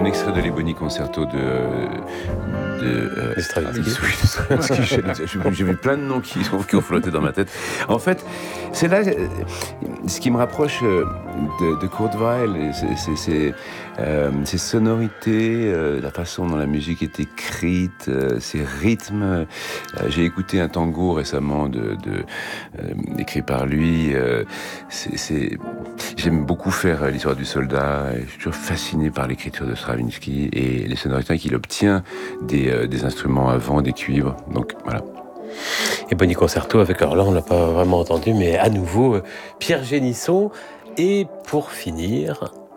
extrait de Les Boni Concerto de Stravinsky. J'ai vu plein de noms qui ont flotté dans ma tête. En fait, c'est là ce qui me rapproche de Kurt Weill, ces sonorités, la façon dont la musique est écrite, ces rythmes. J'ai écouté un tango récemment écrit par lui. J'aime beaucoup faire l'histoire du soldat. Je suis toujours fasciné par l'écriture de Stravinsky et les sonorités qu'il obtient des instruments à vent, des cuivres. Donc voilà. Et Boni Concerto avec, alors là on l'a pas vraiment entendu, mais à nouveau Pierre Génisson. Et pour finir,